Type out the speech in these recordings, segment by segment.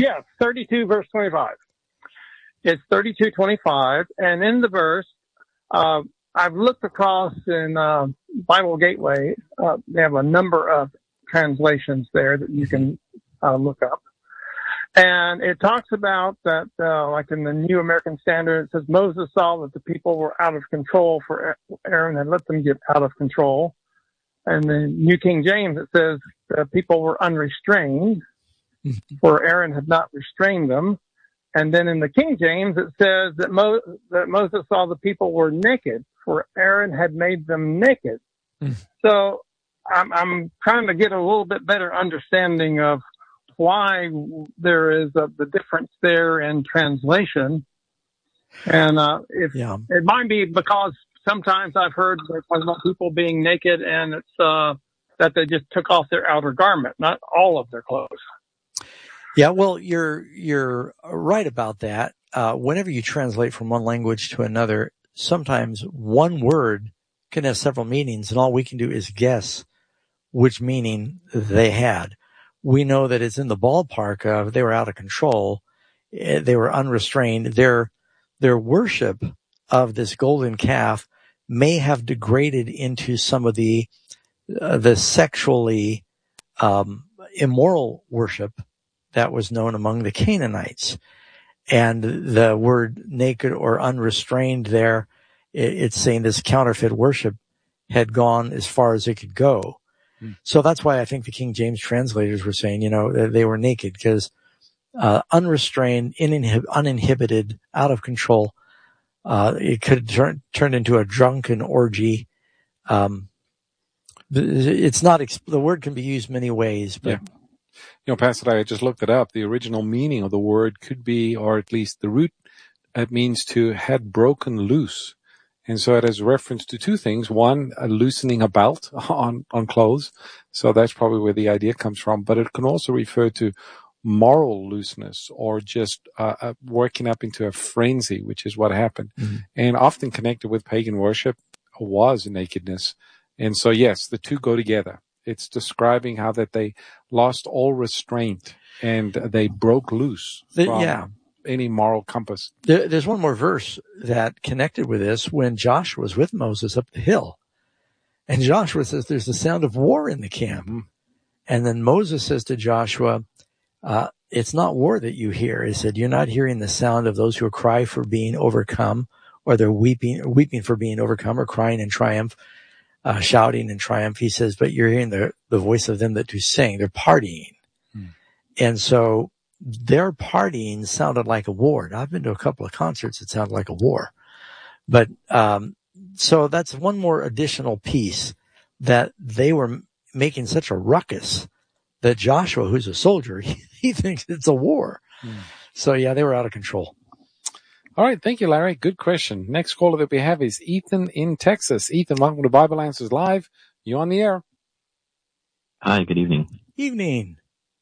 Yeah, 32 verse 25. It's 32:25, and in the verse, I've looked across in Bible Gateway. They have a number of translations there that you can look up. And it talks about that, like in the New American Standard, it says Moses saw that the people were out of control, for Aaron had let them get out of control. And the New King James, it says the people were unrestrained, for Aaron had not restrained them. And then in the King James, it says that Moses saw the people were naked, for Aaron had made them naked. So I'm trying to get a little bit better understanding of why there is the difference there in translation. And it might be because sometimes I've heard about people being naked, and it's that they just took off their outer garment, not all of their clothes. Yeah, well, you're right about that. Whenever you translate from one language to another, sometimes one word can have several meanings, and all we can do is guess which meaning they had. We know that it's in the ballpark of they were out of control, they were unrestrained. Their worship of this golden calf may have degraded into some of the sexually immoral worship that was known among the Canaanites. And the word naked or unrestrained there, it's saying this counterfeit worship had gone as far as it could go. So that's why I think the King James translators were saying, they were naked, because unrestrained, uninhibited, out of control, it could turn into a drunken orgy. It's not, the word can be used many ways, but. Yeah. Pastor, I just looked it up. The original meaning of the word could be, or at least the root, it means to had broken loose. And so it has reference to two things. One, loosening a belt on clothes. So that's probably where the idea comes from. But it can also refer to moral looseness, or just working up into a frenzy, which is what happened. And often connected with pagan worship was nakedness. And so, yes, the two go together. It's describing how that they lost all restraint and they broke loose from any moral compass. There's one more verse that connected with this, when Joshua was with Moses up the hill. And Joshua says there's the sound of war in the camp. And then Moses says to Joshua, it's not war that you hear. He said, you're not hearing the sound of those who cry for being overcome, or they're weeping for being overcome, or crying in triumph, shouting in triumph. He says, but you're hearing the voice of them that do sing. They're partying. And so their partying sounded like a war. Now, I've been to a couple of concerts that sounded like a war. But so that's one more additional piece, that they were making such a ruckus that Joshua, who's a soldier, he thinks it's a war. So, yeah, they were out of control. All right. Thank you, Larry. Good question. Next caller that we have is Ethan in Texas. Ethan, welcome to Bible Answers Live. You're on the air. Hi, good evening. Evening.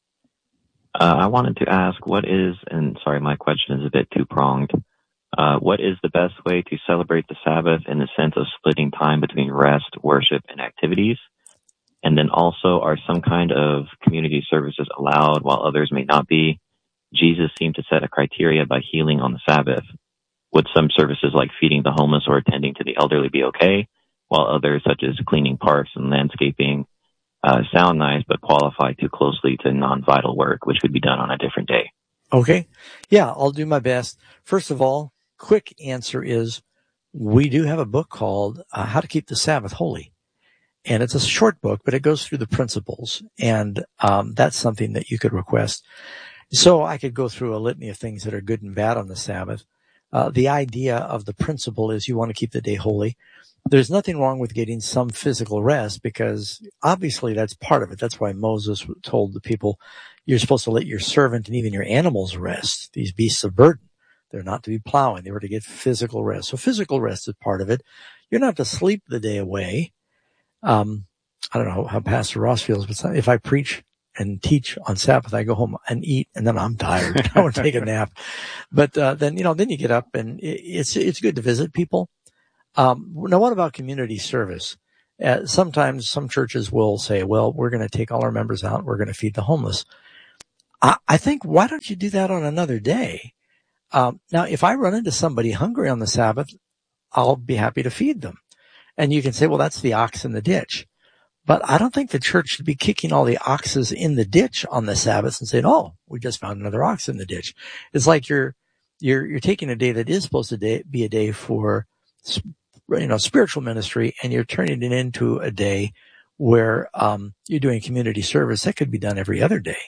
I wanted to ask, what is, and sorry, my question is a bit two-pronged. What is the best way to celebrate the Sabbath in the sense of splitting time between rest, worship, and activities? And then also, are some kind of community services allowed while others may not be? Jesus seemed to set a criteria by healing on the Sabbath. Would some services like feeding the homeless or attending to the elderly be okay, while others, such as cleaning parks and landscaping, sound nice but qualify too closely to non-vital work, which would be done on a different day? Okay. Yeah, I'll do my best. First of all, quick answer is we do have a book called How to Keep the Sabbath Holy. And it's a short book, but it goes through the principles. And that's something that you could request. So I could go through a litany of things that are good and bad on the Sabbath. The idea of the principle is you want to keep the day holy. There's nothing wrong with getting some physical rest, because obviously that's part of it. That's why Moses told the people, you're supposed to let your servant and even your animals rest. These beasts of burden, they're not to be plowing. They were to get physical rest. So physical rest is part of it. You're not to sleep the day away. I don't know how Pastor Ross feels, but if I preach and teach on Sabbath, I go home and eat, and then I'm tired. I want to take a nap. But then you get up, and it's good to visit people. Now, what about community service? Sometimes some churches will say, well, we're going to take all our members out. We're going to feed the homeless. I think, why don't you do that on another day? Now, if I run into somebody hungry on the Sabbath, I'll be happy to feed them. And you can say, well, that's the ox in the ditch. But I don't think the church should be kicking all the oxes in the ditch on the Sabbath and saying, oh, we just found another ox in the ditch. It's like you're taking a day that is supposed to be a day for, spiritual ministry, and you're turning it into a day where, you're doing community service that could be done every other day.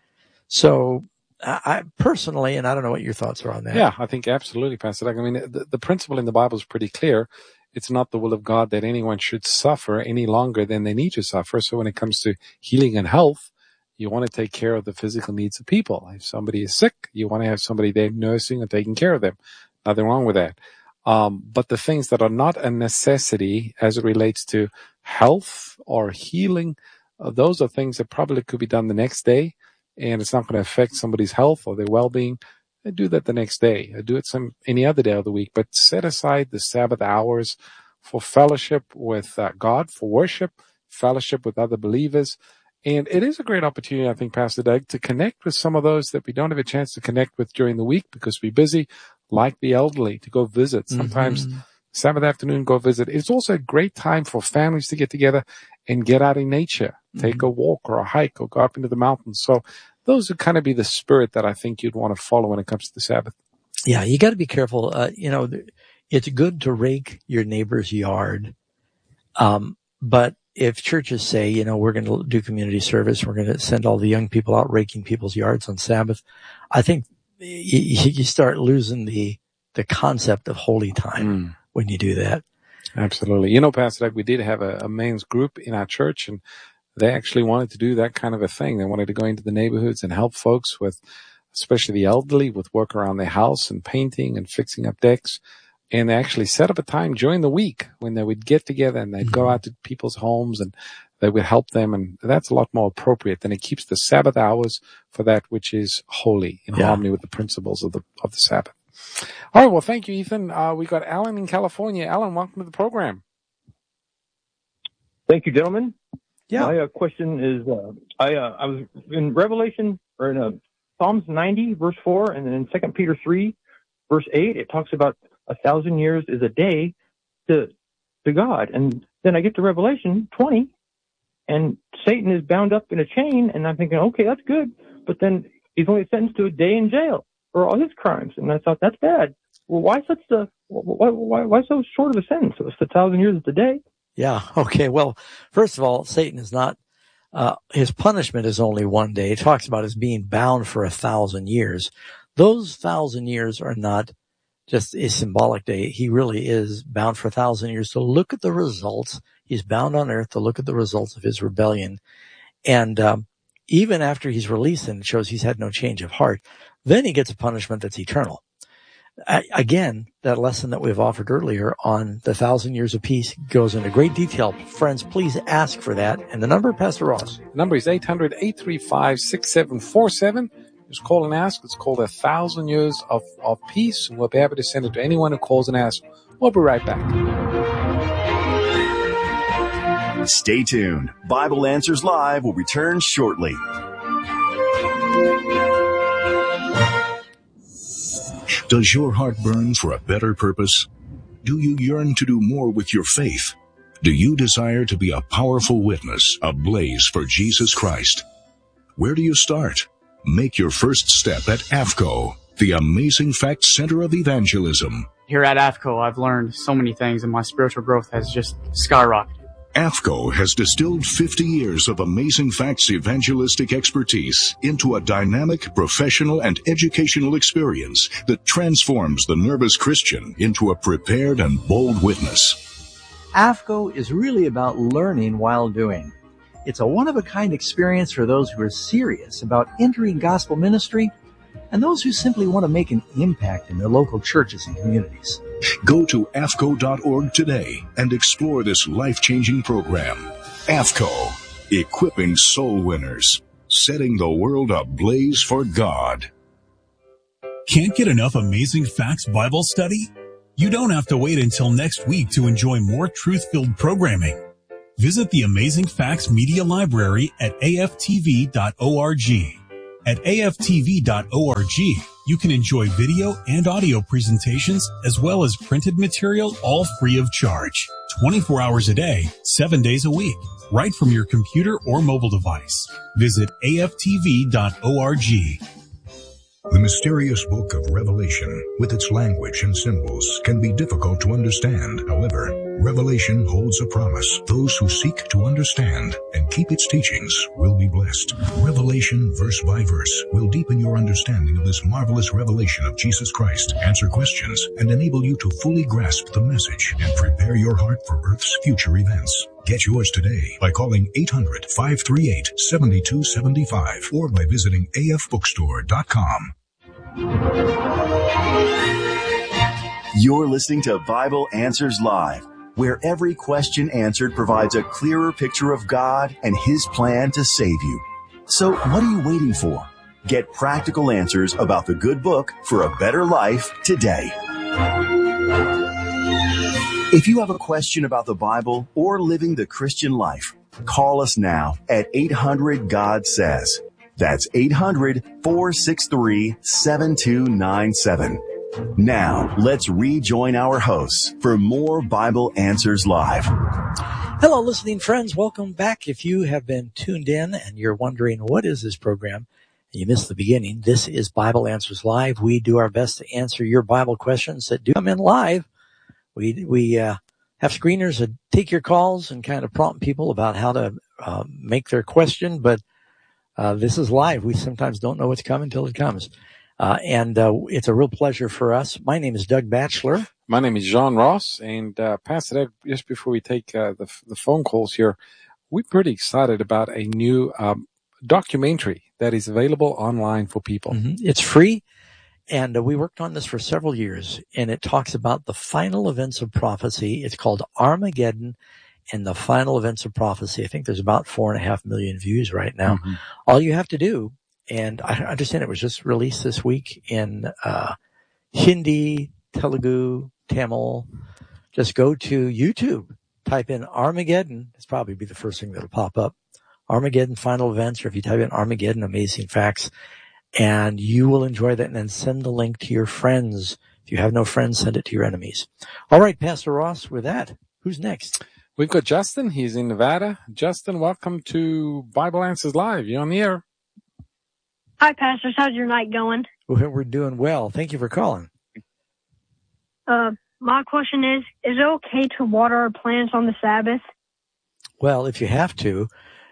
So I personally, and I don't know what your thoughts are on that. Yeah, I think absolutely, Pastor Doug. I mean, the principle in the Bible is pretty clear. It's not the will of God that anyone should suffer any longer than they need to suffer. So when it comes to healing and health, you want to take care of the physical needs of people. If somebody is sick, you want to have somebody there nursing and taking care of them. Nothing wrong with that. But the things that are not a necessity as it relates to health or healing, those are things that probably could be done the next day, and it's not going to affect somebody's health or their well-being. Do that the next day. Do it any other day of the week, but set aside the Sabbath hours for fellowship with God, for worship, fellowship with other believers. And it is a great opportunity, I think, Pastor Doug, to connect with some of those that we don't have a chance to connect with during the week because we're busy, like the elderly, to go visit. Sometimes Sabbath afternoon, go visit. It's also a great time for families to get together and get out in nature, take a walk or a hike or go up into the mountains. So those would kind of be the spirit that I think you'd want to follow when it comes to the Sabbath. Yeah, you got to be careful. It's good to rake your neighbor's yard. But if churches say, we're going to do community service, we're going to send all the young people out raking people's yards on Sabbath, I think you start losing the concept of holy time when you do that. Absolutely. Pastor Doug, we did have a men's group in our church, and they actually wanted to do that kind of a thing. They wanted to go into the neighborhoods and help folks with, especially the elderly, with work around their house and painting and fixing up decks. And they actually set up a time during the week when they would get together and they'd go out to people's homes and they would help them. And that's a lot more appropriate. And it keeps the Sabbath hours for that which is holy in harmony with the principles of the Sabbath. All right. Well, thank you, Ethan. We got Alan in California. Alan, welcome to the program. Thank you, gentlemen. Yeah. My question is, I was in Revelation, or in Psalms 90, verse 4, and then in 2 Peter 3, verse 8, it talks about 1,000 years is a day to God. And then I get to Revelation 20, and Satan is bound up in a chain, and I'm thinking, okay, that's good. But then he's only sentenced to a day in jail for all his crimes. And I thought, that's bad. Well, why so short of a sentence? It's 1,000 years is a day. Yeah. Okay. Well, first of all, Satan is not, his punishment is only one day. It talks about his being bound for 1,000 years. Those 1,000 years are not just a symbolic day. He really is bound for 1,000 years to look at the results. He's bound on earth to look at the results of his rebellion. And, even after he's released and it shows he's had no change of heart, then he gets a punishment that's eternal. Again, that lesson that we've offered earlier on the 1,000 years of peace goes into great detail. Friends, please ask for that. And the number, Pastor Ross? The number is 800-835-6747. Just call and ask. It's called 1,000 Years of Peace. And we'll be happy to send it to anyone who calls and asks. We'll be right back. Stay tuned. Bible Answers Live will return shortly. Does your heart burn for a better purpose? Do you yearn to do more with your faith? Do you desire to be a powerful witness, ablaze for Jesus Christ? Where do you start? Make your first step at AFCO, the Amazing Facts Center of Evangelism. Here at AFCO, I've learned so many things, and my spiritual growth has just skyrocketed. AFCO has distilled 50 years of Amazing Facts evangelistic expertise into a dynamic, professional, and educational experience that transforms the nervous Christian into a prepared and bold witness. AFCO is really about learning while doing. It's a one-of-a-kind experience for those who are serious about entering gospel ministry and those who simply want to make an impact in their local churches and communities. Go to AFCO.org today and explore this life-changing program. AFCO, equipping soul winners, setting the world ablaze for God. Can't get enough Amazing Facts Bible study? You don't have to wait until next week to enjoy more truth-filled programming. Visit the Amazing Facts Media Library at aftv.org. At aftv.org, you can enjoy video and audio presentations as well as printed material, all free of charge. 24 hours a day, 7 days a week, right from your computer or mobile device. Visit aftv.org. The mysterious book of Revelation, with its language and symbols, can be difficult to understand. However, Revelation holds a promise. Those who seek to understand and keep its teachings will be blessed. Revelation, verse by verse, will deepen your understanding of this marvelous revelation of Jesus Christ, answer questions, and enable you to fully grasp the message and prepare your heart for Earth's future events. Get yours today by calling 800-538-7275 or by visiting afbookstore.com. You're listening to Bible Answers Live, where every question answered provides a clearer picture of God and His plan to save you. So what are you waiting for? Get practical answers about the good book for a better life today. If you have a question about the Bible or living the Christian life, call us now at 800-GOD-SAYS. That's 800-463-7297. Now, let's rejoin our hosts for more Bible Answers Live. Hello, listening friends. Welcome back. If you have been tuned in and you're wondering what is this program, and you missed the beginning, this is Bible Answers Live. We do our best to answer your Bible questions that do come in live. We have screeners that take your calls and kind of prompt people about how to make their question, but this is live. We sometimes don't know what's coming until it comes. And it's a real pleasure for us. My name is Doug Batchelor. My name is John Ross. And Pastor Doug, just before we take the phone calls here, we're pretty excited about a new documentary that is available online for people. Mm-hmm. It's free. And we worked on this for several years, and it talks about the final events of prophecy. It's called Armageddon and the Final Events of Prophecy. I think there's about 4.5 million views right now. Mm-hmm. All you have to do, and I understand it was just released this week in Hindi, Telugu, Tamil. Just go to YouTube, type in Armageddon. It's probably be the first thing that'll pop up. Armageddon Final Events, or if you type in Armageddon Amazing Facts, and you will enjoy that, and then send the link to your friends. If you have no friends, send it to your enemies. All right, Pastor Ross, with that, who's next? We've got Justin. He's in Nevada. Justin, welcome to Bible Answers Live. You're on the air. Hi, pastors. How's your night going? We're doing well. Thank you for calling. My question is it okay to water our plants on the Sabbath? Well, if you have to,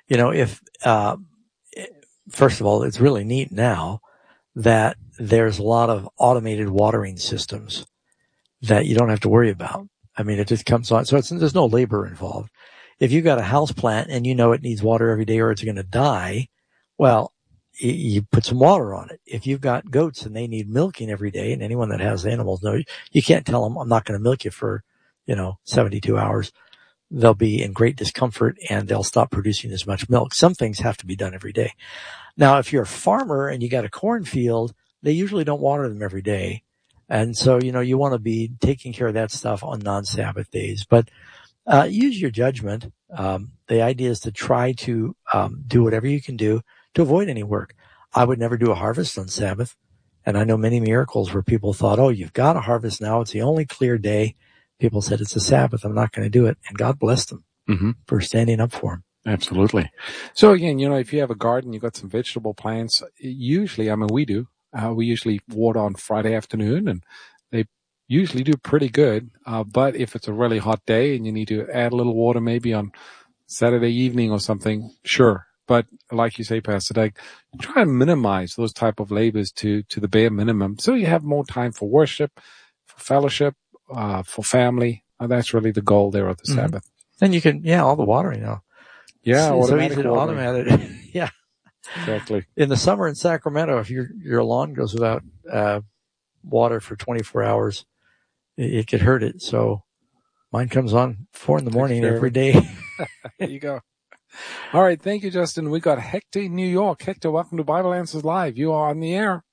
first of all, it's really neat now that there's a lot of automated watering systems that you don't have to worry about. I mean, it just comes on. So there's no labor involved. If you've got a house plant and you know it needs water every day or it's going to die, well, you put some water on it. If you've got goats and they need milking every day, and anyone that has animals knows, you can't tell them, I'm not going to milk you for, 72 hours. They'll be in great discomfort and they'll stop producing as much milk. Some things have to be done every day. Now, if you're a farmer and you got a cornfield, they usually don't water them every day. And so, you want to be taking care of that stuff on non-Sabbath days. But use your judgment. The idea is to try to do whatever you can do to avoid any work. I would never do a harvest on Sabbath. And I know many miracles where people thought, oh, you've got a harvest now. It's the only clear day. People said, it's a Sabbath. I'm not going to do it. And God blessed them for standing up for him. Absolutely. So again, if you have a garden, you've got some vegetable plants. Usually, we do. We usually water on Friday afternoon, and they usually do pretty good. But if it's a really hot day and you need to add a little water maybe on Saturday evening or something, sure. But like you say, Pastor Doug, try and minimize those type of labors to the bare minimum so you have more time for worship, for fellowship, for family. That's really the goal there of the Sabbath. And you can, all the watering now. Yeah, it's so easy to automate it. Yeah. Exactly. In the summer in Sacramento, if your lawn goes without water for 24 hours, it could hurt it. So mine comes on 4 a.m. every day. There you go. All right. Thank you, Justin. We got Hector in New York. Hector, welcome to Bible Answers Live. You are on the air.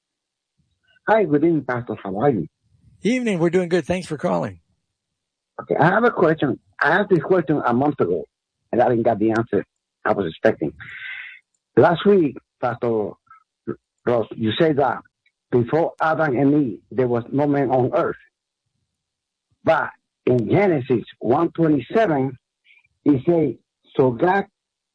Hi, good evening, Pastor. How are you? Evening. We're doing good. Thanks for calling. Okay, I have a question. I asked this question a month ago, and I didn't get the answer I was expecting. Last week, Pastor Ross, you say that before Adam and Eve, there was no man on earth. But in Genesis 1:27, it says, so God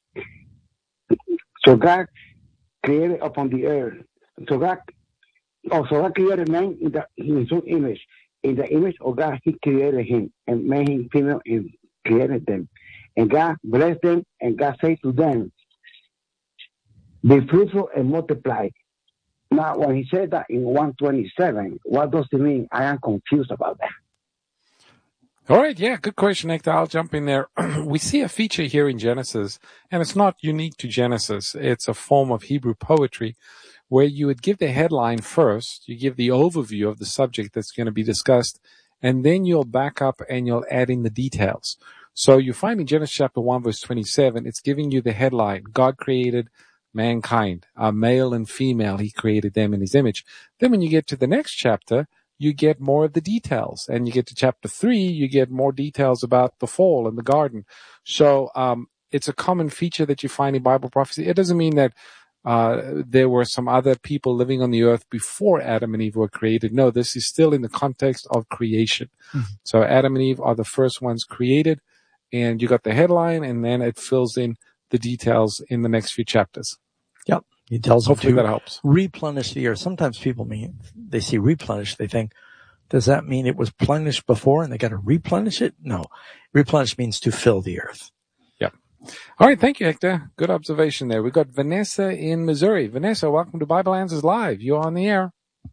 created upon the earth. So God created man in his own image. In the image of God, he created him and made him female and created them. And God blessed them, and God said to them, be fruitful and multiply. Now, when he said that in 1:27, what does it mean? I am confused about that. All right, yeah, good question, Hector. I'll jump in there. We see a feature here in Genesis, and it's not unique to Genesis. It's a form of Hebrew poetry where you would give the headline first, you give the overview of the subject that's going to be discussed, and then you'll back up and you'll add in the details. So you find in Genesis chapter 1, verse 27, it's giving you the headline, God created mankind, male and female, he created them in his image. Then when you get to the next chapter, you get more of the details. And you get to chapter 3, you get more details about the fall in the garden. So it's a common feature that you find in Bible prophecy. It doesn't mean that there were some other people living on the earth before Adam and Eve were created. No, this is still in the context of creation. Mm-hmm. So Adam and Eve are the first ones created, and you got the headline, and then it fills in the details in the next few chapters. Yep. He tells Hopefully them that helps. Replenish the earth. Sometimes people they see replenish, they think, does that mean it was plenished before and they got to replenish it? No. Replenish means to fill the earth. Yep. All right. Thank you, Hector. Good observation there. We've got Vanessa in Missouri. Vanessa, welcome to Bible Answers Live. You're on the air.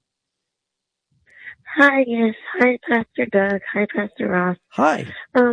Hi, yes. Hi, Pastor Doug. Hi, Pastor Ross. Hi.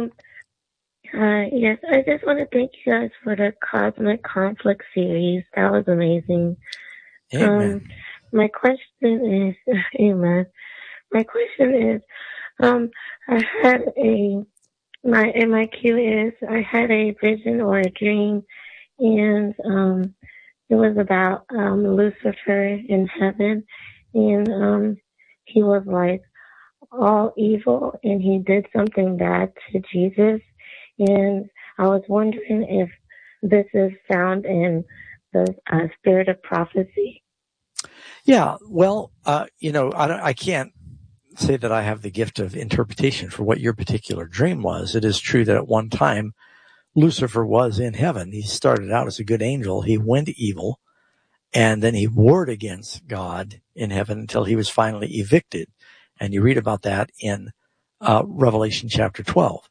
Yes, I just want to thank you guys for the Cosmic Conflict series. That was amazing. Amen. My question is, amen. My question is, I had my cue is, I had a vision or a dream, and it was about Lucifer in heaven, and he was like all evil, and he did something bad to Jesus. And I was wondering if this is found in the spirit of prophecy. Yeah, well, I can't say that I have the gift of interpretation for what your particular dream was. It is true that at one time, Lucifer was in heaven. He started out as a good angel. He went evil, and then he warred against God in heaven until he was finally evicted. And you read about that in Revelation chapter 12.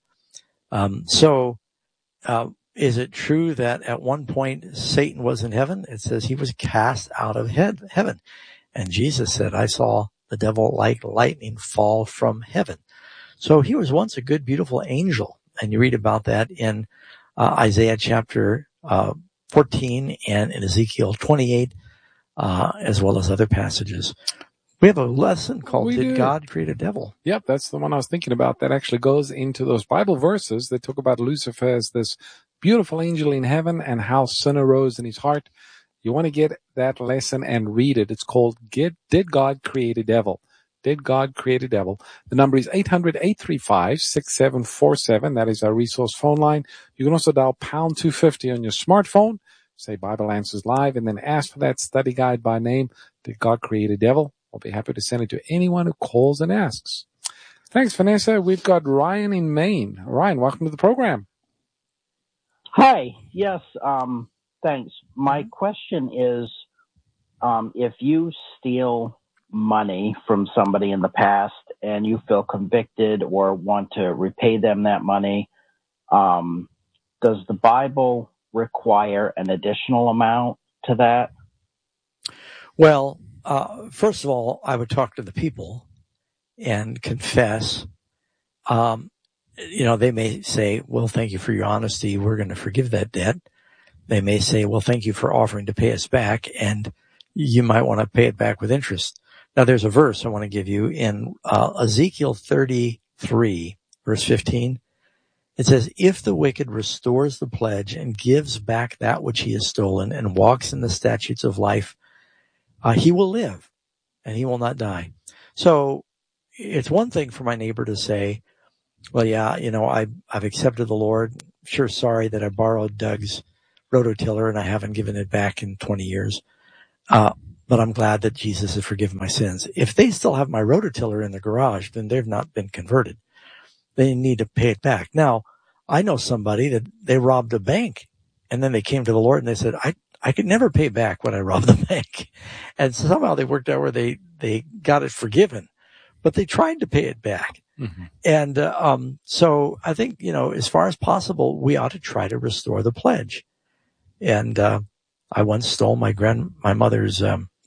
Is it true that at one point Satan was in heaven? It says he was cast out of heaven. And Jesus said, I saw the devil like lightning fall from heaven. So he was once a good, beautiful angel. And you read about that in Isaiah chapter 14 and in Ezekiel 28, as well as other passages. We have a lesson called Did God Create a Devil? Yep, that's the one I was thinking about. That actually goes into those Bible verses that talk about Lucifer as this beautiful angel in heaven and how sin arose in his heart. You want to get that lesson and read it. It's called Did God Create a Devil? Did God Create a Devil? The number is 800-835-6747. That is our resource phone line. You can also dial pound 250 on your smartphone. Say Bible Answers Live and then ask for that study guide by name. Did God Create a Devil? I'll be happy to send it to anyone who calls and asks. Thanks, Vanessa. We've got Ryan in Maine. Ryan, welcome to the program. Hi. Yes, thanks. My question is, if you steal money from somebody in the past and you feel convicted or want to repay them that money, does the Bible require an additional amount to that? Well, first of all, I would talk to the people and confess. They may say, well, thank you for your honesty. We're going to forgive that debt. They may say, well, thank you for offering to pay us back. And you might want to pay it back with interest. Now, there's a verse I want to give you in Ezekiel 33, verse 15. It says, if the wicked restores the pledge and gives back that which he has stolen and walks in the statutes of life, he will live and he will not die. So it's one thing for my neighbor to say, well, yeah, I've accepted the Lord. Sure, sorry that I borrowed Doug's rototiller and I haven't given it back in 20 years. But but I'm glad that Jesus has forgiven my sins. If they still have my rototiller in the garage, then they've not been converted. They need to pay it back. Now, I know somebody that they robbed a bank, and then they came to the Lord and they said, I could never pay back when I robbed the bank. And somehow they worked out where they got it forgiven, but they tried to pay it back. Mm-hmm. And so I think, as far as possible, we ought to try to restore the pledge. And I once stole my mother's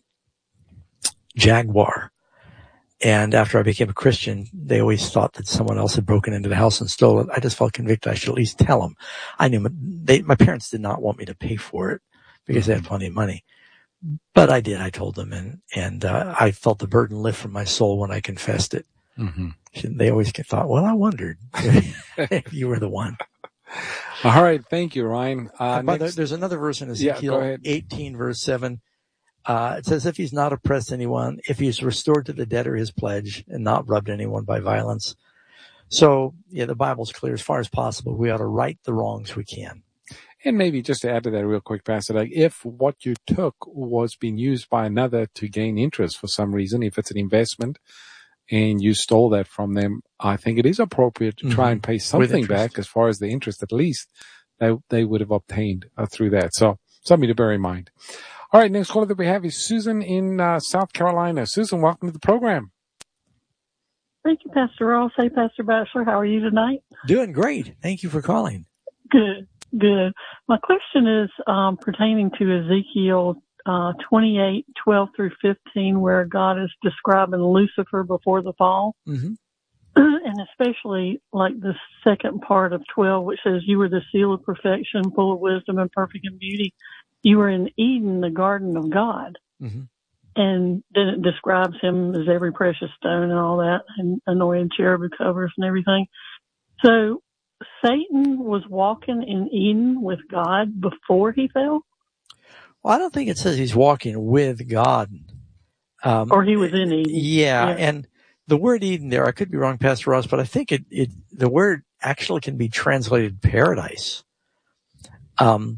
Jaguar. And after I became a Christian, they always thought that someone else had broken into the house and stole it. I just felt convicted I should at least tell them. I knew my parents did not want me to pay for it because they had plenty of money. But I did. I told them, and I felt the burden lift from my soul when I confessed it. Mm-hmm. They always thought, well, I wondered if you were the one. All right. Thank you, Ryan. There's another verse in Ezekiel 18, verse 7. It says, if he's not oppressed anyone, if he's restored to the debtor his pledge and not robbed anyone by violence. So, the Bible's clear. As far as possible, we ought to right the wrongs we can. And maybe just to add to that real quick, Pastor, like if what you took was being used by another to gain interest for some reason, if it's an investment and you stole that from them, I think it is appropriate to try and pay something back as far as the interest, at least, they would have obtained through that. So something to bear in mind. All right, next caller that we have is Susan in South Carolina. Susan, welcome to the program. Thank you, Pastor Ross. Hey, Pastor Batchelor, how are you tonight? Doing great. Thank you for calling. Good. My question is pertaining to Ezekiel 28:12 through 15, where God is describing Lucifer before the fall. Mm-hmm. And especially like the second part of 12, which says, you were the seal of perfection, full of wisdom and perfect in beauty. You were in Eden, the garden of God. Mm-hmm. And then it describes him as every precious stone and all that, and anointed cherubim covers and everything. So Satan was walking in Eden with God before he fell? Well, I don't think it says he's walking with God. Or he was in Eden. Yeah, and the word Eden there, I could be wrong, Pastor Ross, but I think the word actually can be translated paradise. I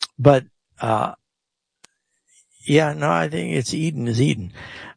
think it's Eden is Eden.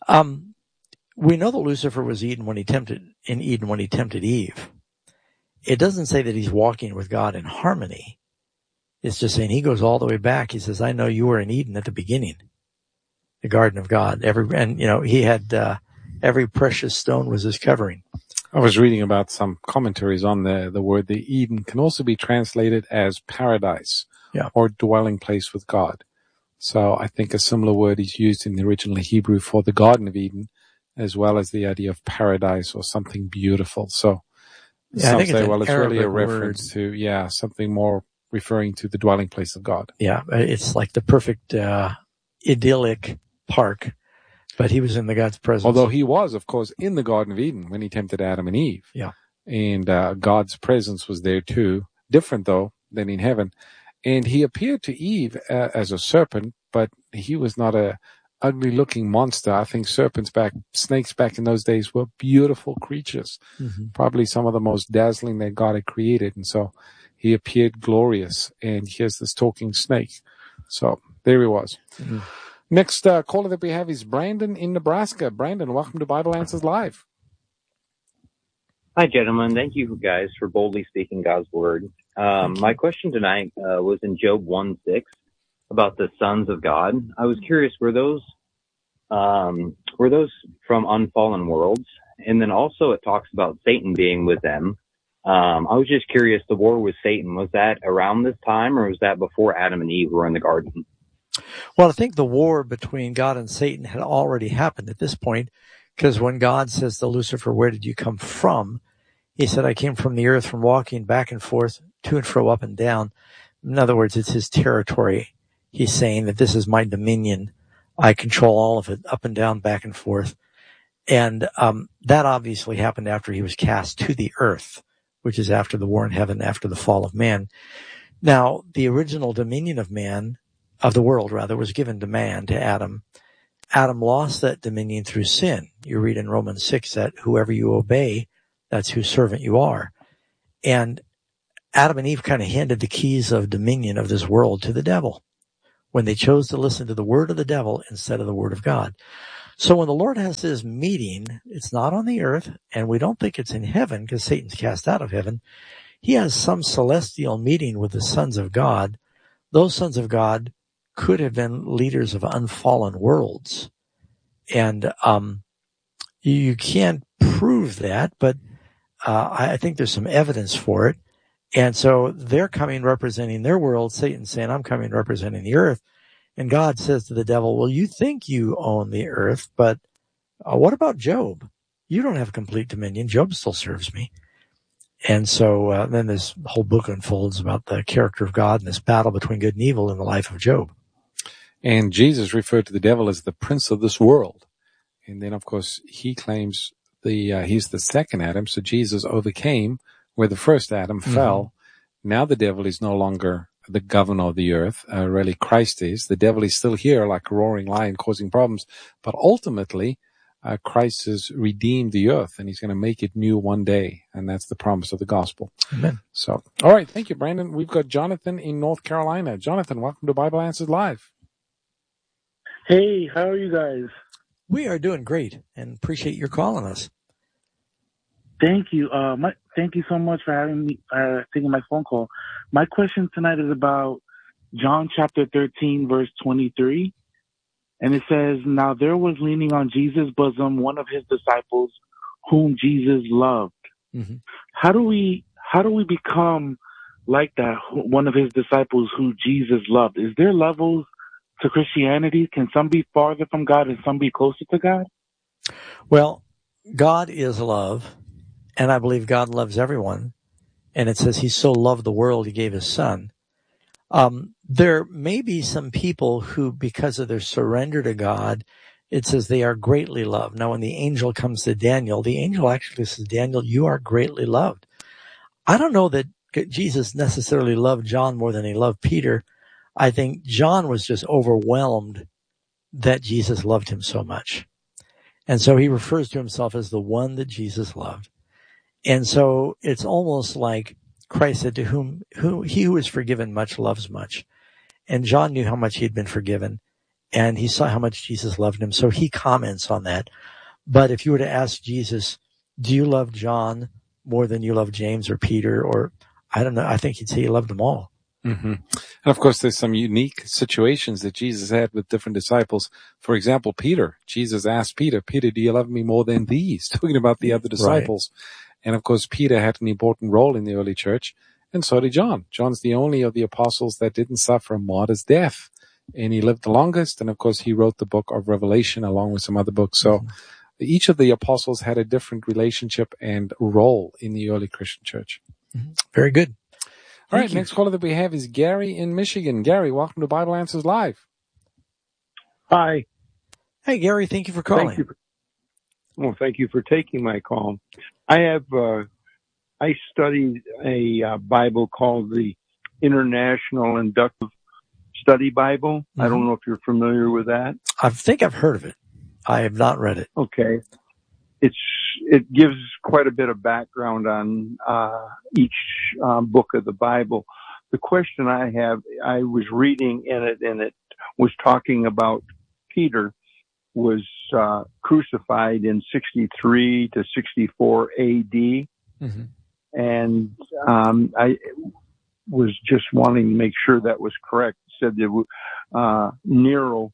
We know that Lucifer was in Eden when he tempted Eve. It doesn't say that he's walking with God in harmony. It's just saying he goes all the way back. He says, I know you were in Eden at the beginning, the garden of God. He had every precious stone was his covering. I was reading about some commentaries on the word. The Eden can also be translated as paradise or dwelling place with God. So I think a similar word is used in the original Hebrew for the Garden of Eden, as well as the idea of paradise or something beautiful. So some say, well, it's really a reference to, something more referring to the dwelling place of God. Yeah, it's like the perfect idyllic park, but he was in the God's presence. Although he was, of course, in the Garden of Eden when he tempted Adam and Eve. Yeah. And God's presence was there too. Different, though, than in heaven. And he appeared to Eve as a serpent, but he was not a ugly-looking monster. I think snakes back in those days were beautiful creatures, probably some of the most dazzling that God had created. And so he appeared glorious. And here's this talking snake. So there he was. Mm-hmm. Next caller that we have is Brandon in Nebraska. Brandon, welcome to Bible Answers Live. Hi, gentlemen. Thank you, guys, for boldly speaking God's word. My question tonight was in Job 1:6 about the sons of God. I was curious, were those from unfallen worlds? And then also it talks about Satan being with them. I was just curious, the war with Satan, was that around this time, or was that before Adam and Eve were in the garden? Well, I think the war between God and Satan had already happened at this point, because when God says to Lucifer, where did you come from? He said, I came from the earth, from walking back and forth, to and fro, up and down. In other words, it's his territory. He's saying that this is my dominion. I control all of it, up and down, back and forth. And that obviously happened after he was cast to the earth, which is after the war in heaven, after the fall of man. Now, the original dominion of the world, was given to man, to Adam. Adam lost that dominion through sin. You read in Romans 6 that whoever you obey, that's whose servant you are. And Adam and Eve kind of handed the keys of dominion of this world to the devil. when they chose to listen to the word of the devil instead of the word of God. So when the Lord has his meeting, it's not on the earth, and we don't think it's in heaven because Satan's cast out of heaven. He has some celestial meeting with the sons of God. Those sons of God could have been leaders of unfallen worlds. And you can't prove that, but I think there's some evidence for it. And so they're coming representing their world. Satan's saying, I'm coming representing the earth. And God says to the devil, well, you think you own the earth, but what about Job? You don't have complete dominion. Job still serves me. And so then this whole book unfolds about the character of God and this battle between good and evil in the life of Job. And Jesus referred to the devil as the prince of this world. And then, of course, he claims he's the second Adam. So Jesus overcame where the first Adam fell. Now the devil is no longer the governor of the earth. Really, Christ is. The devil is still here like a roaring lion causing problems. But ultimately, Christ has redeemed the earth, and he's going to make it new one day. And that's the promise of the gospel. Amen. So, all right. Thank you, Brandon. We've got Jonathan in North Carolina. Jonathan, welcome to Bible Answers Live. Hey, how are you guys? We are doing great and appreciate your calling us. Thank you. Thank you so much for having me, taking my phone call. My question tonight is about John chapter 13, verse 23. And it says, now there was leaning on Jesus' bosom one of his disciples whom Jesus loved. Mm-hmm. How do we become like that, one of his disciples who Jesus loved? Is there levels to Christianity? Can some be farther from God and some be closer to God? Well, God is love. And I believe God loves everyone. And it says he so loved the world, he gave his son. There may be some people who, because of their surrender to God, it says they are greatly loved. Now, when the angel comes to Daniel, the angel actually says, Daniel, you are greatly loved. I don't know that Jesus necessarily loved John more than he loved Peter. I think John was just overwhelmed that Jesus loved him so much. And so he refers to himself as the one that Jesus loved. And so it's almost like Christ said, to he who is forgiven much loves much. And John knew how much he had been forgiven, and he saw how much Jesus loved him. So he comments on that. But if you were to ask Jesus, do you love John more than you love James or Peter? Or I don't know. I think he'd say he loved them all. Mm-hmm. And of course, there's some unique situations that Jesus had with different disciples. For example, Peter. Jesus asked Peter, do you love me more than these? Talking about the other disciples. Right. And of course, Peter had an important role in the early church, and so did John. John's the only of the apostles that didn't suffer a martyr's death, and he lived the longest. And of course, he wrote the book of Revelation along with some other books. So each of the apostles had a different relationship and role in the early Christian church. Mm-hmm. Very good. All right, next caller that we have is Gary in Michigan. Gary, welcome to Bible Answers Live. Hi. Hey, Gary, thank you for calling. Thank you for taking my call. I studied a Bible called the International Inductive Study Bible. Mm-hmm. I don't know if you're familiar with that. I think I've heard of it. I have not read it. Okay. It gives quite a bit of background on each book of the Bible. The question I have, I was reading in it, and it was talking about Peter was crucified in 63 to 64 A.D. Mm-hmm. And I was just wanting to make sure that was correct. It said that Nero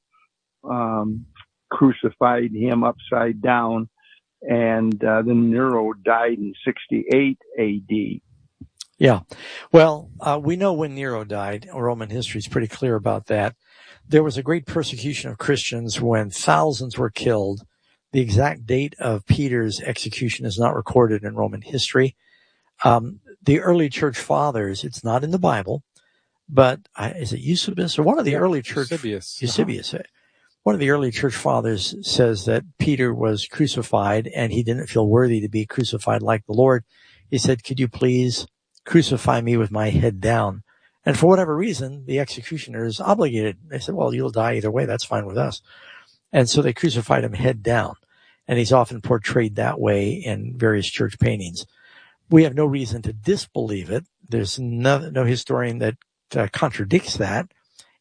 crucified him upside down, and then Nero died in 68 A.D. Yeah. Well, we know when Nero died. Roman history is pretty clear about that. There was a great persecution of Christians when thousands were killed. The exact date of Peter's execution is not recorded in Roman history. The early church fathers, it's not in the Bible, but is it Eusebius or one of the early church? Eusebius. One of the early church fathers says that Peter was crucified and he didn't feel worthy to be crucified like the Lord. He said, could you please crucify me with my head down? And for whatever reason, the executioners obligated. They said, well, you'll die either way. That's fine with us. And so they crucified him head down. And he's often portrayed that way in various church paintings. We have no reason to disbelieve it. There's no historian that contradicts that.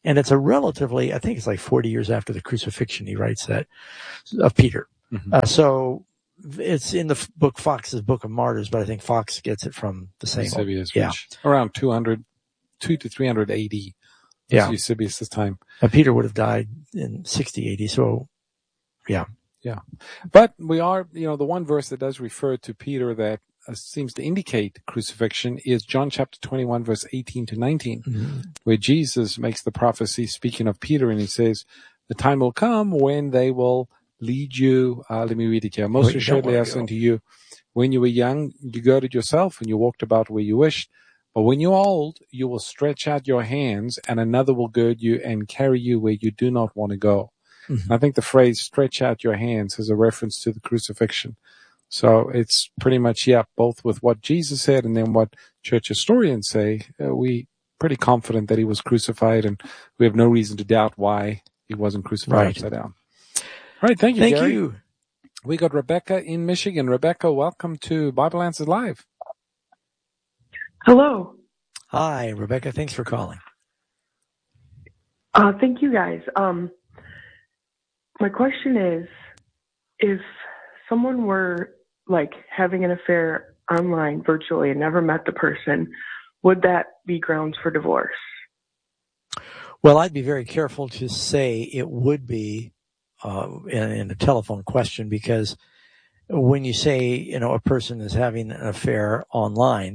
And it's a relatively, I think it's like 40 years after the crucifixion he writes that, of Peter. Mm-hmm. So it's in the book Fox's Book of Martyrs, but I think Fox gets it from the same. Eusebius, Yeah. Around 200 to 300 AD. Yeah. Eusebius' time. Peter would have died in 60 AD. So, yeah. Yeah. But we are, the one verse that does refer to Peter that seems to indicate crucifixion is John chapter 21, verse 18 to 19, Mm-hmm. where Jesus makes the prophecy speaking of Peter, and he says, the time will come when they will lead you. Let me read it here. Most assuredly I say unto you, when you were young, you girded yourself and you walked about where you wished. But when you're old, you will stretch out your hands and another will gird you and carry you where you do not want to go. Mm-hmm. I think the phrase stretch out your hands is a reference to the crucifixion. So it's pretty much, both with what Jesus said and then what church historians say, we pretty confident that he was crucified, and we have no reason to doubt why he wasn't crucified upside down. All right. Thank you, Thank Gary. you. We got Rebecca in Michigan. Rebecca, welcome to Bible Answers Live. Hello. Hi, Rebecca. Thanks for calling. Thank you, guys. My question is, if someone were like having an affair online virtually and never met the person, would that be grounds for divorce? Well, I'd be very careful to say it would be in a telephone question, because when you say, a person is having an affair online,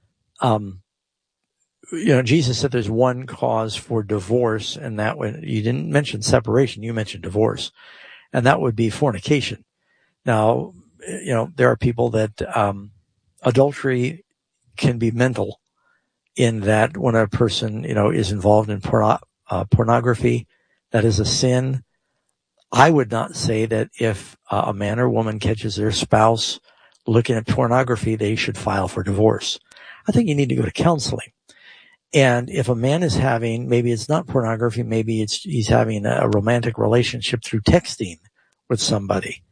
Jesus said there's one cause for divorce, and that when you didn't mention separation, you mentioned divorce, and that would be fornication. Now, there are people that adultery can be mental, in that when a person, is involved in pornography, that is a sin. I would not say that if a man or woman catches their spouse looking at pornography, they should file for divorce. I think you need to go to counseling. And if a man is having, maybe it's not pornography, maybe he's having a romantic relationship through texting with somebody,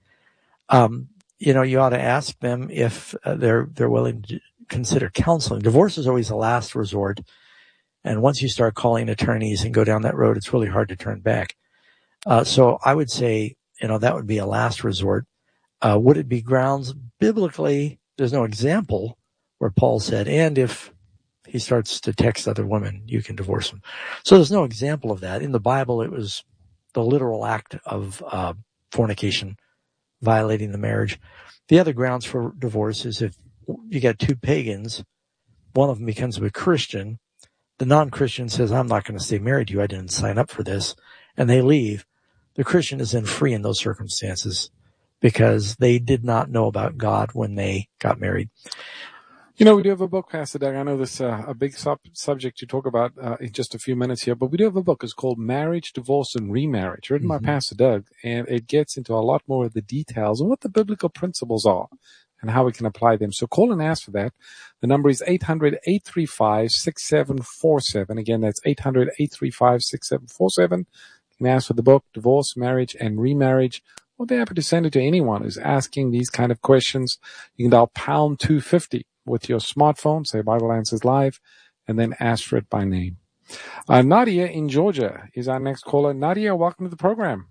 you ought to ask them if they're willing to consider counseling. Divorce is always the last resort. And once you start calling attorneys and go down that road, it's really hard to turn back. So I would say, that would be a last resort. Would it be grounds? Biblically, there's no example where Paul said, and if he starts to text other women, you can divorce him. So there's no example of that. In the Bible, it was the literal act of fornication, violating the marriage. The other grounds for divorce is if you got two pagans, one of them becomes a Christian, the non-Christian says, I'm not going to stay married to you, I didn't sign up for this, and they leave. The Christian is then free in those circumstances because they did not know about God when they got married. We do have a book, Pastor Doug. I know this is a big subject to talk about in just a few minutes here, but we do have a book. It's called Marriage, Divorce, and Remarriage, written by Pastor Doug, and it gets into a lot more of the details and what the biblical principles are and how we can apply them. So call and ask for that. The number is 800-835-6747. Again, that's 800-835-6747. You can ask for the book, Divorce, Marriage, and Remarriage. We'll be happy to send it to anyone who's asking these kind of questions. You can dial pound 250 with your smartphone, say Bible Answers Live, and then ask for it by name. Nadia in Georgia is our next caller. Nadia, welcome to the program.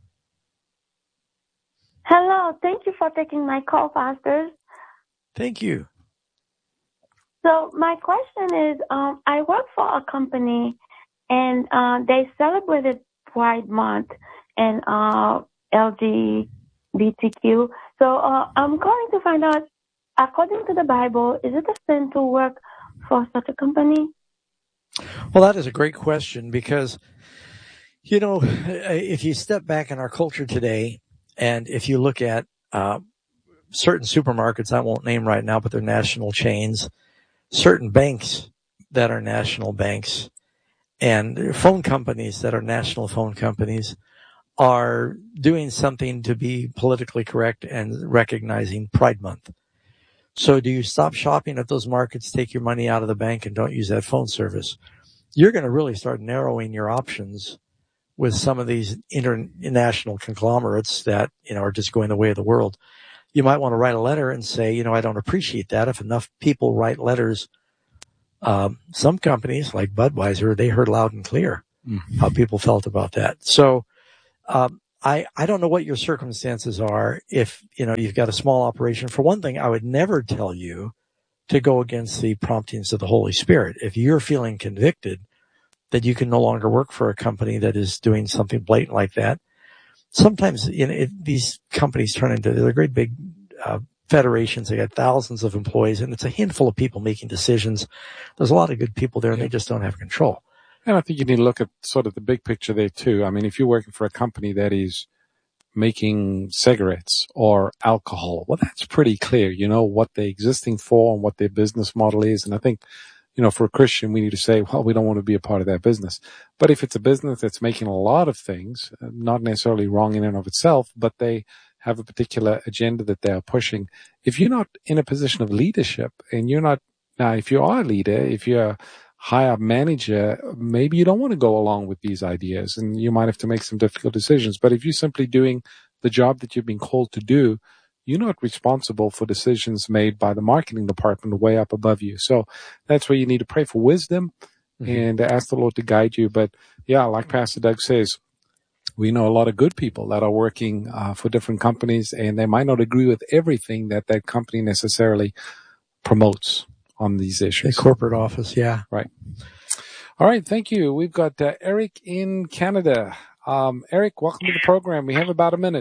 Hello. Thank you for taking my call, Pastors. Thank you. So my question is, I work for a company, and they celebrated Pride Month and LGBTQ. So I'm calling to find out, according to the Bible, is it a sin to work for such a company? Well, that is a great question because, if you step back in our culture today, and if you look at certain supermarkets, I won't name right now, but they're national chains, certain banks that are national banks, and phone companies that are national phone companies are doing something to be politically correct and recognizing Pride Month. So do you stop shopping at those markets, take your money out of the bank, and don't use that phone service? You're going to really start narrowing your options with some of these international conglomerates that, are just going the way of the world. You might want to write a letter and say, I don't appreciate that. If enough people write letters, some companies like Budweiser, they heard loud and clear. how people felt about that. So, I don't know what your circumstances are. If, you've got a small operation, for one thing, I would never tell you to go against the promptings of the Holy Spirit. If you're feeling convicted that you can no longer work for a company that is doing something blatant like that, sometimes these companies turn into, they're great big federations. They got thousands of employees, and it's a handful of people making decisions. There's a lot of good people there, and they just don't have control. And I think you need to look at sort of the big picture there too. I mean, if you're working for a company that is making cigarettes or alcohol, well, that's pretty clear. You know what they're existing for and what their business model is. And I think, for a Christian, we need to say, well, we don't want to be a part of that business. But if it's a business that's making a lot of things, not necessarily wrong in and of itself, but they have a particular agenda that they are pushing. If you're not in a position of leadership and now if you are a leader, if you're a higher manager, maybe you don't want to go along with these ideas and you might have to make some difficult decisions. But if you're simply doing the job that you've been called to do, you're not responsible for decisions made by the marketing department way up above you. So that's where you need to pray for wisdom and ask the Lord to guide you. But yeah, like Pastor Doug says, we know a lot of good people that are working for different companies, and they might not agree with everything that company necessarily promotes on these issues. The corporate office, yeah. Right. All right, thank you. We've got Eric in Canada. Eric, welcome to the program. We have about a minute.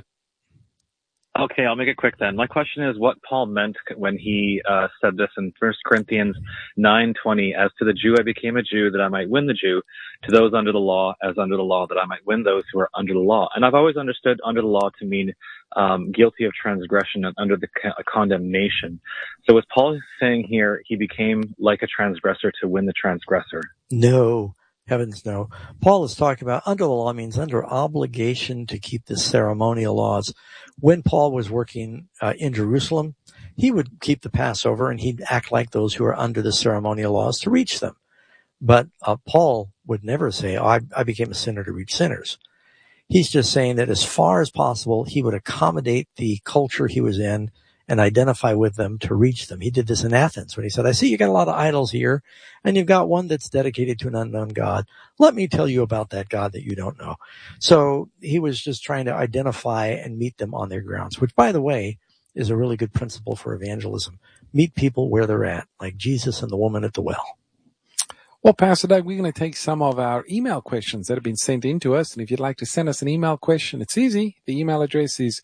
Okay, I'll make it quick then. My question is what Paul meant when he said this in 1 Corinthians 9:20, as to the Jew I became a Jew that I might win the Jew, to those under the law as under the law that I might win those who are under the law. And I've always understood under the law to mean guilty of transgression and under the condemnation. So is Paul saying here he became like a transgressor to win the transgressor? No. Heavens no. Paul is talking about under the law means under obligation to keep the ceremonial laws. When Paul was working in Jerusalem, he would keep the Passover and he'd act like those who are under the ceremonial laws to reach them. But Paul would never say, I became a sinner to reach sinners. He's just saying that as far as possible, he would accommodate the culture he was in and identify with them to reach them. He did this in Athens when he said, I see you got a lot of idols here, and you've got one that's dedicated to an unknown God. Let me tell you about that God that you don't know. So he was just trying to identify and meet them on their grounds, which, by the way, is a really good principle for evangelism. Meet people where they're at, like Jesus and the woman at the well. Well, Pastor Doug, we're going to take some of our email questions that have been sent in to us. And if you'd like to send us an email question, it's easy. The email address is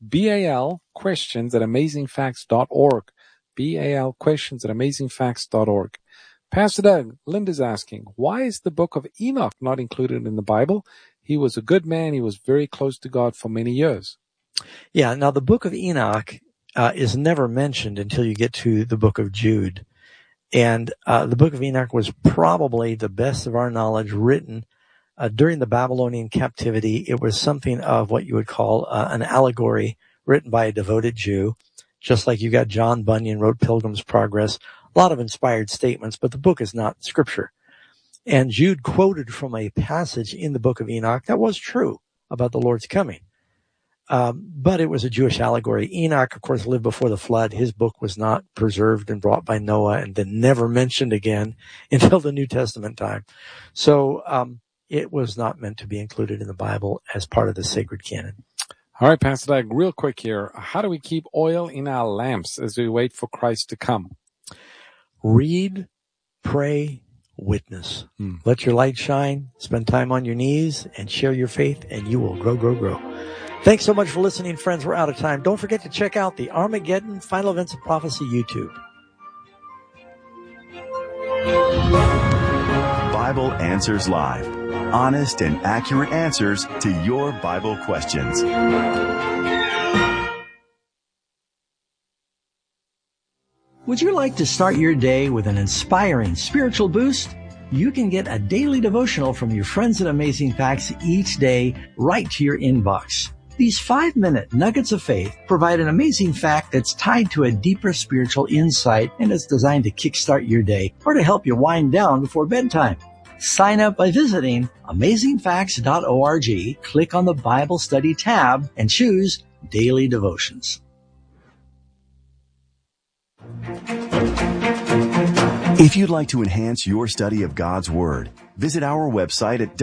BALquestions@amazingfacts.org. BALquestions@amazingfacts.org. Pastor Doug, Linda's asking, why is the book of Enoch not included in the Bible? He was a good man. He was very close to God for many years. Yeah, now the book of Enoch is never mentioned until you get to the book of Jude. And the book of Enoch was probably the best of our knowledge written during the Babylonian captivity. It was something of what you would call an allegory written by a devoted Jew, just like you got John Bunyan wrote Pilgrim's Progress. A lot of inspired statements, but the book is not scripture. And Jude quoted from a passage in the book of Enoch that was true about the Lord's coming. But it was a Jewish allegory. Enoch, of course, lived before the flood. His book was not preserved and brought by Noah and then never mentioned again until the New Testament time. So, it was not meant to be included in the Bible as part of the sacred canon. All right, Pastor Doug, real quick here. How do we keep oil in our lamps as we wait for Christ to come? Read, pray, witness. Let your light shine, spend time on your knees, and share your faith, and you will grow, grow, grow. Thanks so much for listening, friends. We're out of time. Don't forget to check out the Armageddon Final Events of Prophecy YouTube. Bible Answers Live. Honest and accurate answers to your Bible questions. Would you like to start your day with an inspiring spiritual boost? You can get a daily devotional from your friends at Amazing Facts each day right to your inbox. These 5-minute nuggets of faith provide an amazing fact that's tied to a deeper spiritual insight and is designed to kickstart your day or to help you wind down before bedtime. Sign up by visiting amazingfacts.org, click on the Bible Study tab, and choose Daily Devotions. If you'd like to enhance your study of God's Word, visit our website at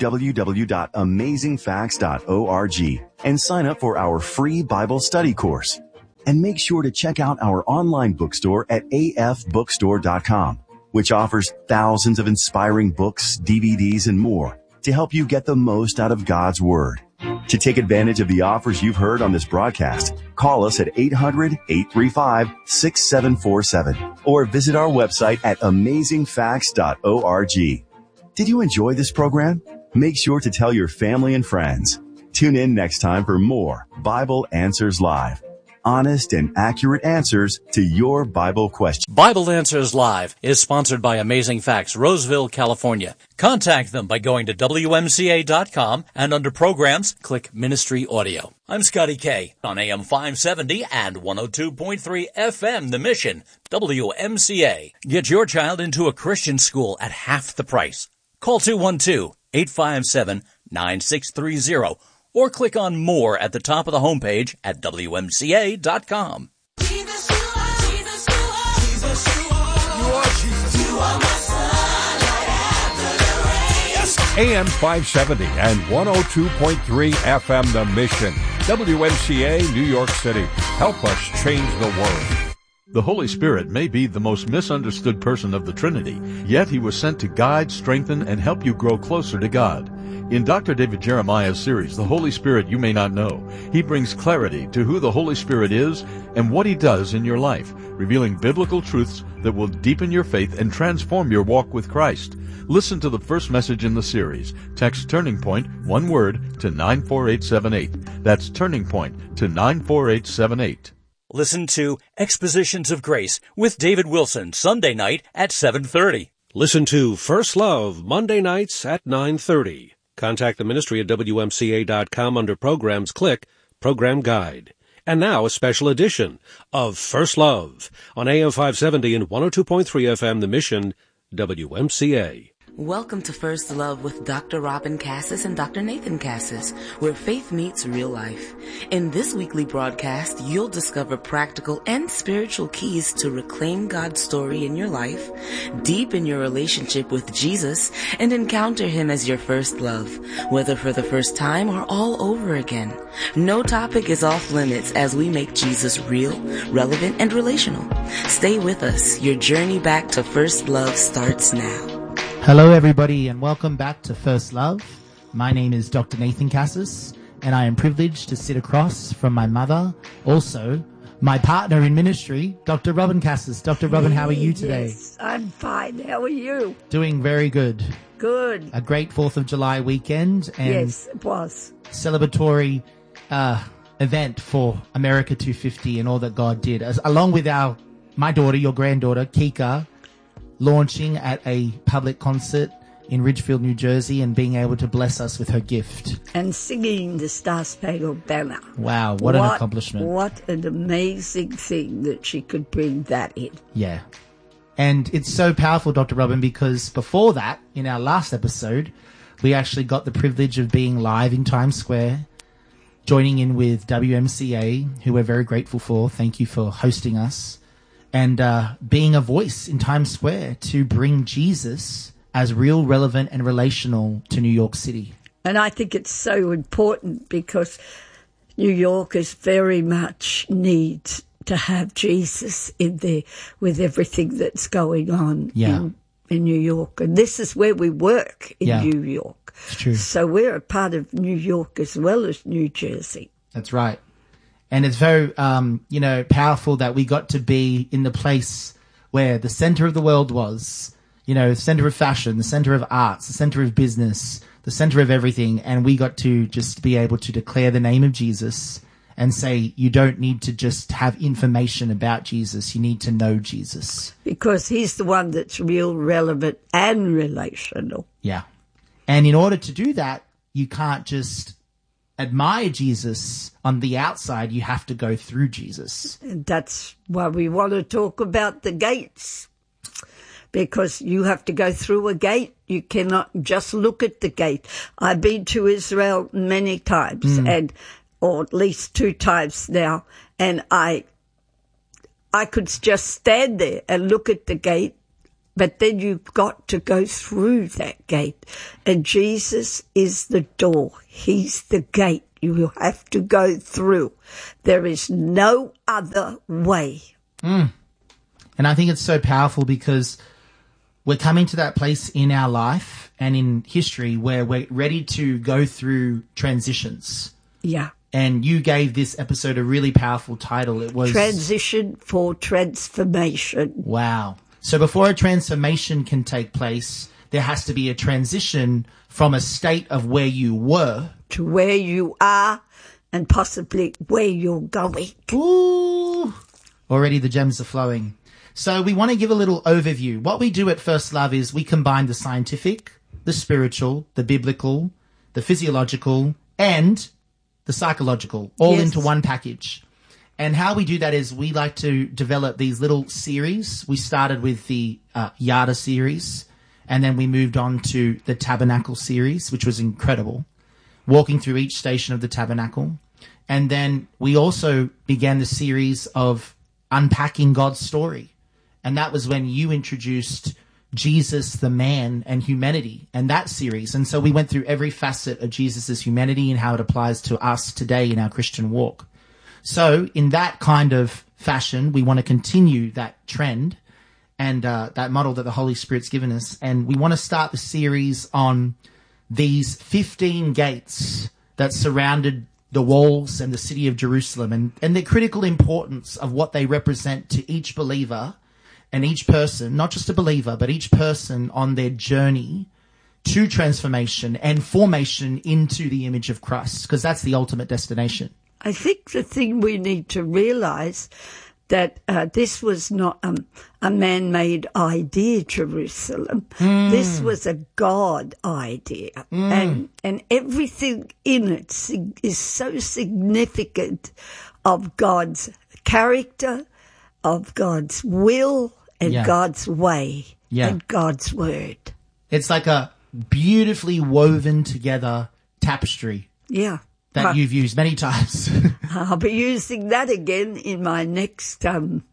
www.amazingfacts.org and sign up for our free Bible study course. And make sure to check out our online bookstore at afbookstore.com, which offers thousands of inspiring books, DVDs, and more to help you get the most out of God's Word. To take advantage of the offers you've heard on this broadcast, call us at 800-835-6747 or visit our website at amazingfacts.org. Did you enjoy this program? Make sure to tell your family and friends. Tune in next time for more Bible Answers Live. Honest and accurate answers to your Bible questions. Bible Answers Live is sponsored by Amazing Facts, Roseville, California. Contact them by going to WMCA.com and under Programs, click Ministry Audio. I'm Scotty K on AM 570 and 102.3 FM, The Mission, WMCA. Get your child into a Christian school at half the price. Call 212-857-9630. or click on More at the top of the homepage at WMCA.com. Jesus, you are. Jesus, you are. Jesus, you are. You are Jesus. You are my sunlight after the rain. Yes. AM 570 and 102.3 FM The Mission. WMCA, New York City. Help us change the world. The Holy Spirit may be the most misunderstood person of the Trinity, yet He was sent to guide, strengthen, and help you grow closer to God. In Dr. David Jeremiah's series, The Holy Spirit You May Not Know, he brings clarity to who the Holy Spirit is and what He does in your life, revealing biblical truths that will deepen your faith and transform your walk with Christ. Listen to the first message in the series. Text Turning Point, one word, to 94878. That's Turning Point to 94878. Listen to Expositions of Grace with David Wilson, Sunday night at 7:30. Listen to First Love, Monday nights at 9:30. Contact the ministry at WMCA.com under Programs. Click Program Guide. And now a special edition of First Love on AM 570 and 102.3 FM, The Mission, WMCA. Welcome to First Love with Dr. Robin Cassis and Dr. Nathan Cassis, where faith meets real life. In this weekly broadcast, you'll discover practical and spiritual keys to reclaim God's story in your life, deepen your relationship with Jesus, and encounter Him as your first love, whether for the first time or all over again. No topic is off limits as we make Jesus real, relevant, and relational. Stay with us. Your journey back to First Love starts now. Hello everybody and welcome back to First Love. My name is Dr. Nathan Cassis and I am privileged to sit across from my mother, also my partner in ministry, Dr. Robin Cassis. Dr. Robin, how are you today? Yes, I'm fine. How are you? Doing very good. Good. A great 4th of July weekend and yes, it was. Celebratory event for America 250 and all that God did, along with my daughter, your granddaughter, Kika, launching at a public concert in Ridgefield, New Jersey, and being able to bless us with her gift. And singing the Star Spangled Banner. Wow, what an accomplishment. What an amazing thing that she could bring that in. Yeah. And it's so powerful, Dr. Robin, because before that, in our last episode, we actually got the privilege of being live in Times Square, joining in with WMCA, who we're very grateful for. Thank you for hosting us. And being a voice in Times Square to bring Jesus as real, relevant, and relational to New York City. And I think it's so important because New Yorkers very much need to have Jesus in there with everything that's going on in New York. And this is where we work in New York. It's true. So we're a part of New York as well as New Jersey. That's right. And it's very, powerful that we got to be in the place where the center of the world was, the center of fashion, the center of arts, the center of business, the center of everything. And we got to just be able to declare the name of Jesus and say, you don't need to just have information about Jesus. You need to know Jesus. Because He's the one that's real, relevant, and relational. Yeah. And in order to do that, you can't just admire Jesus on the outside, you have to go through Jesus. And that's why we want to talk about the gates, because you have to go through a gate. You cannot just look at the gate. I've been to Israel many times, or at least 2 times now, and I could just stand there and look at the gate But then you've got to go through that gate. And Jesus is the door. He's the gate you have to go through. There is no other way. And I think it's so powerful because we're coming to that place in our life and in history where we're ready to go through transitions. Yeah. And you gave this episode a really powerful title. It was Transition for Transformation. Wow. So before a transformation can take place, there has to be a transition from a state of where you were to where you are and possibly where you're going. Ooh. Already the gems are flowing. So we want to give a little overview. What we do at First Love is we combine the scientific, the spiritual, the biblical, the physiological, and the psychological all into one package. And how we do that is we like to develop these little series. We started with the Yada series, and then we moved on to the Tabernacle series, which was incredible, walking through each station of the Tabernacle. And then we also began the series of unpacking God's story. And that was when you introduced Jesus, the man, and humanity, and that series. And so we went through every facet of Jesus' humanity and how it applies to us today in our Christian walk. So in that kind of fashion, we want to continue that trend and that model that the Holy Spirit's given us. And we want to start the series on these 15 gates that surrounded the walls and the city of Jerusalem and the critical importance of what they represent to each believer and each person, not just a believer, but each person on their journey to transformation and formation into the image of Christ, because that's the ultimate destination. I think the thing we need to realize that this was not a man-made idea, Jerusalem. This was a God idea. And everything in it is so significant of God's character, of God's will, and God's way, and God's word. It's like a beautifully woven together tapestry. Yeah. That you've used many times. I'll be using that again in my next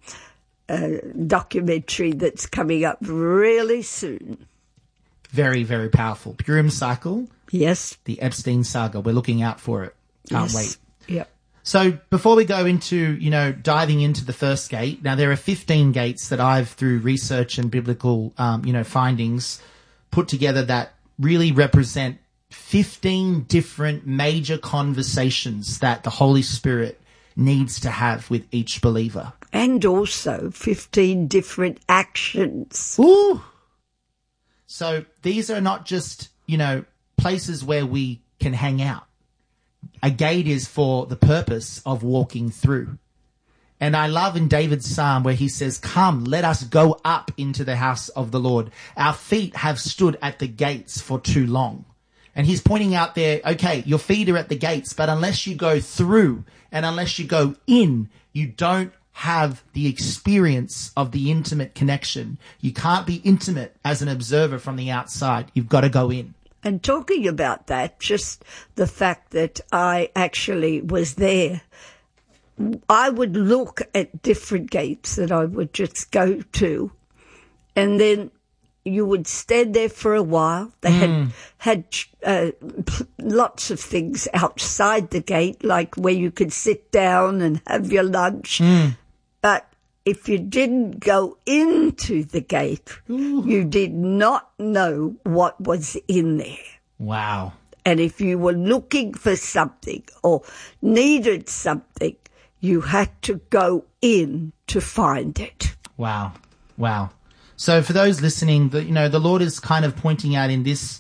documentary that's coming up really soon. Very, very powerful. Purim cycle. Yes. The Epstein saga. We're looking out for it. Can't wait. Yep. So before we go into, diving into the first gate, now there are 15 gates that I've, through research and biblical, findings, put together that really represent 15 different major conversations that the Holy Spirit needs to have with each believer. And also 15 different actions. Ooh! So these are not just, places where we can hang out. A gate is for the purpose of walking through. And I love in David's psalm where he says, "Come, let us go up into the house of the Lord. Our feet have stood at the gates for too long." And he's pointing out there, okay, your feet are at the gates, but unless you go through and unless you go in, you don't have the experience of the intimate connection. You can't be intimate as an observer from the outside. You've got to go in. And talking about that, just the fact that I actually was there, I would look at different gates that I would just go to, and then you would stand there for a while. They had lots of things outside the gate, like where you could sit down and have your lunch. But if you didn't go into the gate, you did not know what was in there. Wow. And if you were looking for something or needed something, you had to go in to find it. Wow. Wow. So for those listening, the Lord is kind of pointing out in this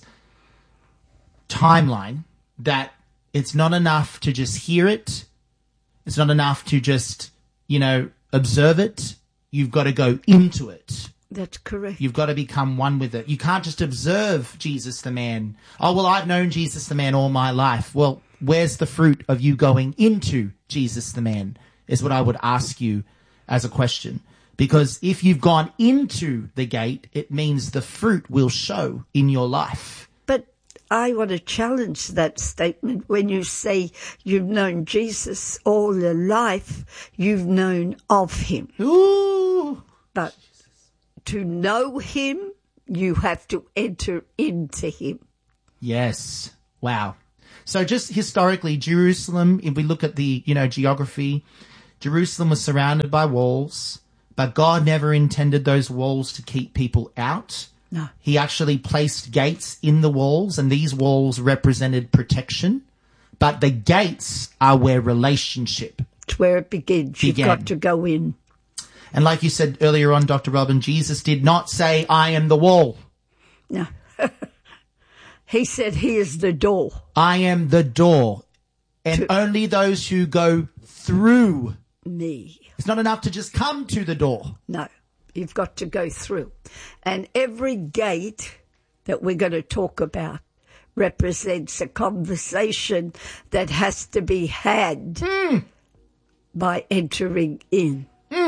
timeline that it's not enough to just hear it. It's not enough to just, observe it. You've got to go into it. That's correct. You've got to become one with it. You can't just observe Jesus the man. Oh, well, I've known Jesus the man all my life. Well, where's the fruit of you going into Jesus the man is what I would ask you as a question. Because if you've gone into the gate, it means the fruit will show in your life. But I want to challenge that statement. When you say you've known Jesus all your life, you've known of him. Ooh. But to know him, you have to enter into him. Yes. Wow. So just historically, Jerusalem, if we look at the, geography, Jerusalem was surrounded by walls, but God never intended those walls to keep people out. No. He actually placed gates in the walls, and these walls represented protection. But the gates are where relationship. It's where it begins. You've got to go in. And like you said earlier on, Dr. Robin, Jesus did not say, I am the wall. No. He said he is the door. I am the door. And only those who go through me. It's not enough to just come to the door. No, you've got to go through. And every gate that we're going to talk about represents a conversation that has to be had by entering in.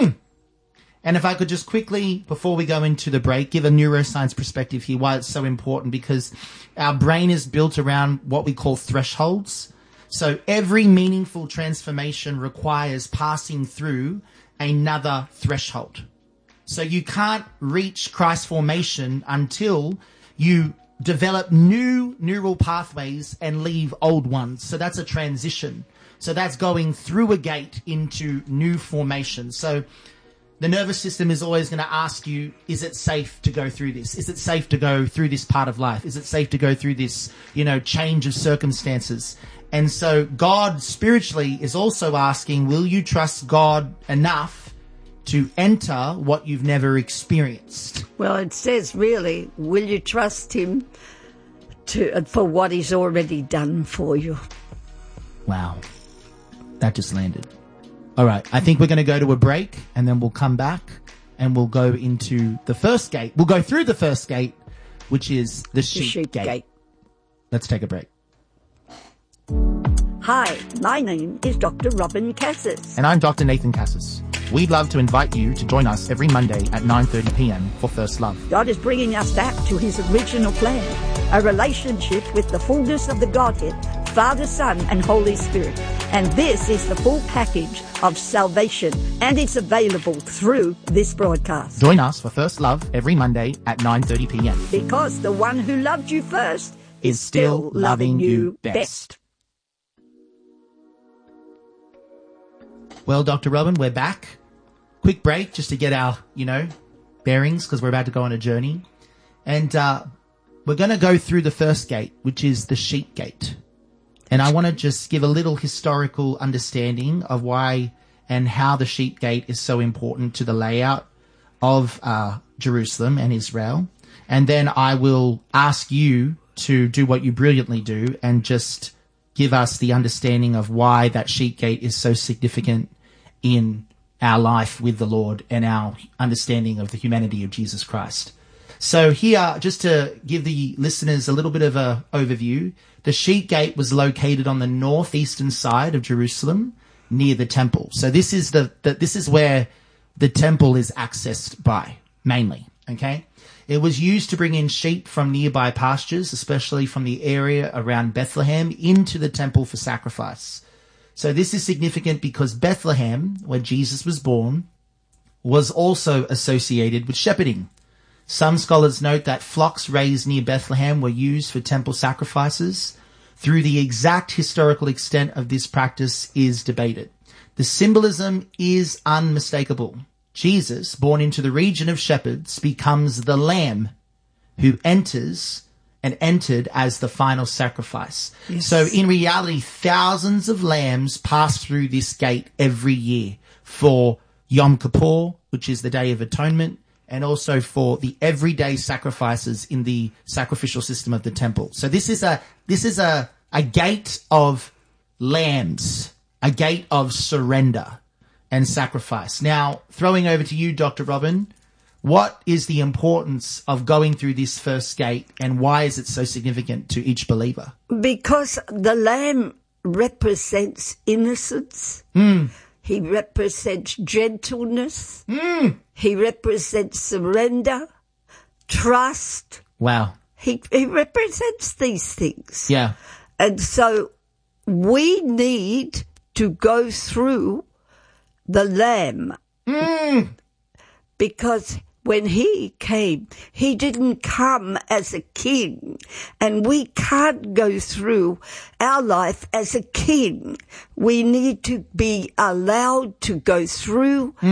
And if I could just quickly, before we go into the break, give a neuroscience perspective here, why it's so important, because our brain is built around what we call thresholds. So every meaningful transformation requires passing through another threshold. So you can't reach Christ formation until you develop new neural pathways and leave old ones. So that's a transition. So that's going through a gate into new formation. So the nervous system is always going to ask you, is it safe to go through this? Is it safe to go through this part of life? Is it safe to go through this, change of circumstances? And so God spiritually is also asking, will you trust God enough to enter what you've never experienced? Well, it says really, will you trust him for what he's already done for you? Wow. That just landed. All right. I think we're going to go to a break, and then we'll come back and we'll go into the first gate. We'll go through the first gate, which is the sheep gate. Let's take a break. Hi, my name is Dr. Robin Cassis. And I'm Dr. Nathan Cassis. We'd love to invite you to join us every Monday at 9:30 p.m. for First Love. God is bringing us back to his original plan, a relationship with the fullness of the Godhead, Father, Son, and Holy Spirit. And this is the full package of salvation, and it's available through this broadcast. Join us for First Love every Monday at 9:30 p.m. Because the one who loved you first is still loving you best. Well, Dr. Robin, we're back. Quick break just to get our, bearings, because we're about to go on a journey. And we're going to go through the first gate, which is the sheep gate. And I want to just give a little historical understanding of why and how the sheep gate is so important to the layout of Jerusalem and Israel. And then I will ask you to do what you brilliantly do and just give us the understanding of why that sheep gate is so significant in our life with the Lord and our understanding of the humanity of Jesus Christ. So here, just to give the listeners a little bit of an overview, the sheep gate was located on the northeastern side of Jerusalem near the temple. So this is this is where the temple is accessed by, mainly, okay? It was used to bring in sheep from nearby pastures, especially from the area around Bethlehem, into the temple for sacrifice. So this is significant because Bethlehem, where Jesus was born, was also associated with shepherding. Some scholars note that flocks raised near Bethlehem were used for temple sacrifices. Through the exact historical extent of this practice is debated. The symbolism is unmistakable. Jesus, born into the region of shepherds, becomes the lamb who enters and entered as the final sacrifice. Yes. So in reality, thousands of lambs pass through this gate every year for Yom Kippur, which is the Day of Atonement, and also for the everyday sacrifices in the sacrificial system of the temple. So this is a gate of lambs, a gate of surrender and sacrifice. Now, throwing over to you, Dr. Robin, what is the importance of going through this first gate, and why is it so significant to each believer? Because the lamb represents innocence. He represents gentleness. He represents surrender, trust. Wow. He represents these things. Yeah. And so we need to go through the lamb because when he came, he didn't come as a king. And we can't go through our life as a king. We need to be allowed to go through